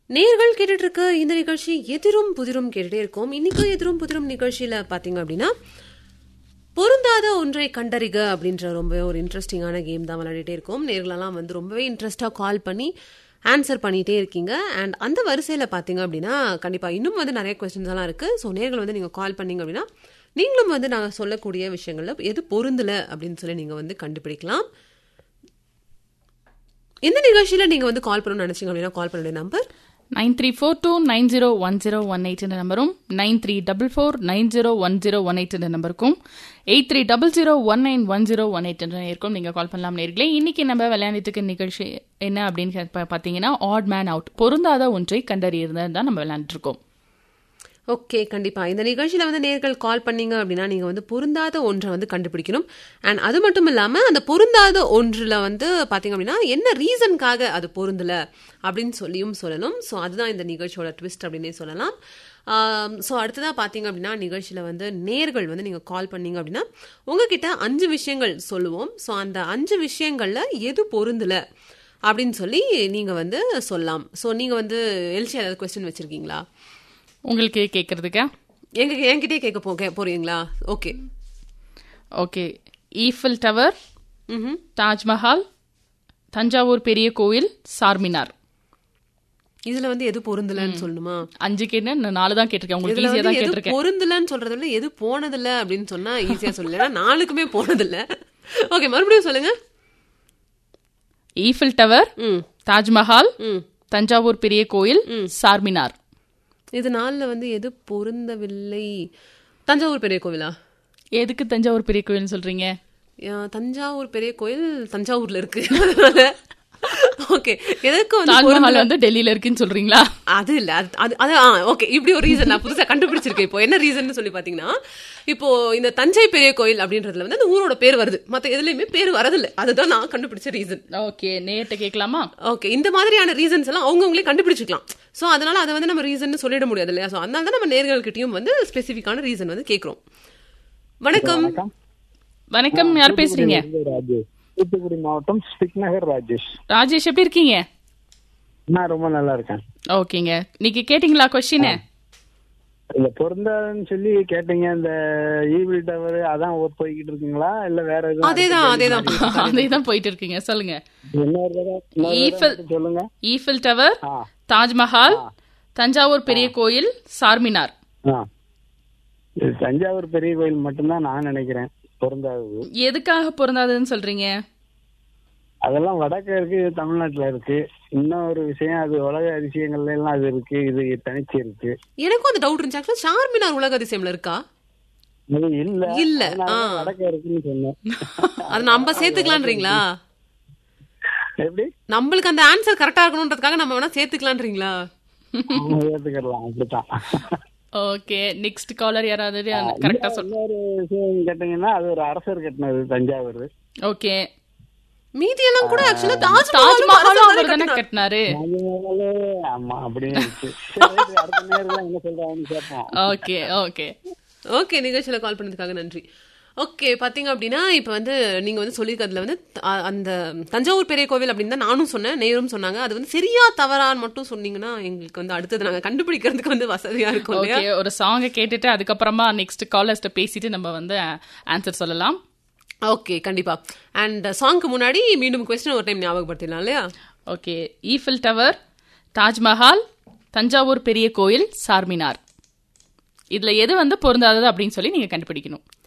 நேர்கள் கேட்டுட்டு இருக்க இந்த நிகழ்ச்சி எதிரும் புதிரும் கேட்டுட்டே இருக்கோம். இன்னைக்கு எதிரும் புதிரும் நிகழ்ச்சியில பாத்தீங்க அப்படின்னா பொருந்தாத ஒன்றை கண்டறிக அப்படின்ற ரொம்ப ஒரு இன்ட்ரெஸ்டிங்கான கேம் தான் விளையாடிட்டே இருக்கோம். நேர்களெல்லாம் வந்து ரொம்பவே இன்ட்ரெஸ்டாக கால் பண்ணி ஆன்சர் பண்ணிகிட்டே இருக்கீங்க. அண்ட் அந்த வரிசையில் பார்த்தீங்க அப்படின்னா கண்டிப்பாக இன்னும் வந்து நிறைய கொஸ்டின்ஸ் எல்லாம் இருக்குது. ஸோ நேர்கள் வந்து நீங்கள் கால் பண்ணீங்க அப்படின்னா நீங்களும் வந்து நாங்கள் சொல்லக்கூடிய விஷயங்களில் எது பொருந்தலை அப்படின்னு சொல்லி நீங்கள் வந்து கண்டுபிடிக்கலாம். இந்த நிகழ்ச்சியில் நீங்கள் வந்து கால் பண்ணணும்னு நினச்சிங்க அப்படின்னா கால் பண்ணுடைய நம்பர் 9342901018 என்ற நம்பரும் 9344901018 என்ற நம்பருக்கும் 8300191018 என்ற நேருக்கும் நீங்கள் கால் பண்ணலாம். நேர்களே, இன்னைக்கு நம்ம விளையாண்டுட்டு நிகழ்ச்சி என்ன அப்படின்னு பார்த்தீங்கன்னா ஆட் மேன் அவுட், பொருந்தாத ஒன்றை கண்டறியறது தான் நம்ம விளையாண்டுட்டு இருக்கோம். ஓகே, கண்டிப்பாக இந்த நிகழ்ச்சியில் வந்து நேர்கள் கால் பண்ணீங்க அப்படின்னா நீங்கள் வந்து பொருந்தாத ஒன்றை வந்து கண்டுபிடிக்கணும். அண்ட் அது மட்டும் இல்லாமல் அந்த பொருந்தாத ஒன்றில் வந்து பார்த்தீங்க அப்படின்னா என்ன ரீசனுக்காக அது பொருந்தலை அப்படின்னு சொல்லியும் சொல்லணும். ஸோ அதுதான் இந்த நிகழ்ச்சியோட ட்விஸ்ட் அப்படின்னே சொல்லலாம். ஸோ அடுத்ததாக பார்த்தீங்க அப்படின்னா நிகழ்ச்சியில் வந்து நேர்கள் வந்து நீங்கள் கால் பண்ணீங்க அப்படின்னா உங்ககிட்ட 5 விஷயங்கள் சொல்லுவோம். ஸோ அந்த 5 விஷயங்களில் எது பொருந்தலை அப்படின்னு சொல்லி நீங்கள் வந்து சொல்லலாம். ஸோ நீங்கள் வந்து எல்சி ஏதாவது கொஸ்டின் வச்சுருக்கீங்களா? உங்களுக்கு கேட்கறதுக்கா? என்கிட்டே கேட்க போறீங்களா? Okay okay. Eiffel tower, Taj Mahal, Thanjavur பெரிய கோவில், சார்மினார். இதுல வந்து எது பொருந்தலன்னு சொல்லணுமா? 5 கேட்டேன், 4 தான் கேட்டிருக்கேன். உங்களுக்கு ஈஸியா தான் கேட்டிருக்கேன். பொருந்தலன்னு சொல்றத விட எது போனதில்ல அப்படின்னு சொன்னா ஈஸியா சொல்லலாம். 4க்குமே போனதில்ல. ஓகே, மறுபடியும் சொல்லுங்க. ஈஃபில் டவர், தாஜ்மஹால், தஞ்சாவூர் பெரிய கோயில், சார்மினார். இது 4ல வந்து எது பொருந்தவில்லை? தஞ்சாவூர் பெரிய கோவிலா? எதுக்கு தஞ்சாவூர் பெரிய கோயில்னு சொல்றீங்க? தஞ்சாவூர் பெரிய கோயில் தஞ்சாவூர்ல இருக்கு. ஓகே, எதுக்கு தாஜ்மஹால் வந்து டெல்லியில இருக்குன்னு சொல்றீங்களா? அது இல்ல, அது ஓகே, இப்படி ஒரு ரீசன் நான் புதுசா கண்டுபிடிச்சிருக்கேன். இப்போ என்ன ரீசன் சொல்லி பாத்தீங்கன்னா, இப்போ இந்த தஞ்சை பெரிய கோயில் அப்படின்றதுல வந்து அந்த ஊரோட பேர் வருது, மத்த எதுலயுமே பேர் வரதில்ல. அதுதான் நான் கண்டுபிடிச்ச ரீசன். ஓகே, நேர்ட்ட கேட்கலாமா? ஓகே, இந்த மாதிரியான ரீசன்ஸ் எல்லாம் அவங்கவுங்களே கண்டுபிடிச்சிக்கலாம். சோ அதனால அதை வந்து நம்ம ரீசன் சொல்லிட முடியாது இல்லையா? சோ அதனால தான் நம்ம நேயர்கள்கிட்டயும் வந்து ஸ்பெசிஃபிக்கான ரீசன் வந்து கேட்கிறோம். வணக்கம். வணக்கம், யார் பேசுறீங்க? தூத்துக்குடி மாவட்டம் ஸ்பிக்நகர் ராஜேஷ். ராஜேஷ், எப்படி இருக்கீங்க? நான் ரொம்ப நல்லா இருக்கேன். ஓகேங்க, நீங்க கேட்டீங்களா கொஸ்டின்? இல்ல பொருந்தாதுன்னு சொல்லி கேட்டீங்க. இந்த ஈவில் டவர் அதான் போய்கிட்டு இருக்குங்களா இல்ல வேற எதுவும்? அதேதான் போயிட்டு இருக்கீங்க. சொல்லுங்க. சொல்லுங்க. ஈஃபில் டவர், தாஜ்மஹால், தஞ்சாவூர் பெரிய கோயில், சார்மினார். தஞ்சாவூர் பெரிய கோயில் மட்டும்தான் நான் நினைக்கிறேன் பொருந்தாதது. எதுக்காக பொருந்தாதுன்னு சொல்றீங்க? அதெல்லாம் வடக்கு இருக்கு, தமிழ்நாட்டுல இருக்கு. இன்னொரு விஷயம், அது உலக அதிசயங்கள்ல எல்லாம் அது இருக்கு, இது தனிச்சு இருக்கு. எனக்கும் அந்த டவுட் இருந்துச்சு. சார்மினார் உலக அதிசயம்ல இருக்கா? அது இல்ல, வடக்கு இருக்குன்னு சொன்னேன். அது நம்ம சேர்த்துக்கலான்றீங்களா? எப்படி? நம்மளுக்கு அந்த ஆன்சர் கரெக்டா இருக்கணும்ன்றதுக்காக நம்ம வேணா சேர்த்துக்கலான்றீங்களா? சேர்த்துக்கலாம், அப்படித்தான். ஓகே, நெக்ஸ்ட் காலர் யாராவது கரெக்ட்டா இன்னொரு விஷயம் கேட்டீங்கன்னா, அது ஒரு அரசர் கட்டினது தஞ்சாவூர். ஓகே, மீதி எல்லாம் கூட ஆக்சுவலா தாஜ்மஹால் அவர் தானே கட்டினாரு. ஆமா, அப்படியே இருக்கு. அடுத்த நேரம் என்ன சொல்றாங்கன்னு கேட்போம். ஓகே ஓகே ஓகே, நிகழ்ச்சியில கால் பண்ணதுக்காக நன்றி. ஓகே, பாத்தீங்க அப்படின்னா இப்ப வந்து நீங்க வந்து சொல்லிருக்கிறதுல வந்து அந்த தஞ்சாவூர் பெரிய கோவில் அப்படின்னு தான் நானும் சொன்னேன், நேரும் சொன்னாங்க. அது வந்து சரியா தவறான்னு மட்டும் சொன்னீங்கன்னா எங்களுக்கு வந்து அடுத்தது நாங்க கண்டுபிடிக்கிறதுக்கு வந்து வசதியா இருக்கும். ஓகே, ஒரு சாங்கை கேட்டுட்டு அதுக்கப்புறமா நெக்ஸ்ட் காலர்ஸ்ட பேசிட்டு நம்ம வந்து ஆன்சர் சொல்லலாம். ஓகே, கண்டிப்பா. அண்ட் சாங்க்கு முன்னாடி மீண்டும் கொஸ்டின் ஒரு டைம் ஞாபகப்படுத்திடலாம் இல்லையா? Okay, Eiffel tower, Taj Mahal, Thanjavur பெரிய கோயில், சார்மினார். இதுல எது வந்து பொருந்தாதது அப்படின்னு சொல்லி நீங்க கண்டுபிடிக்கணும்.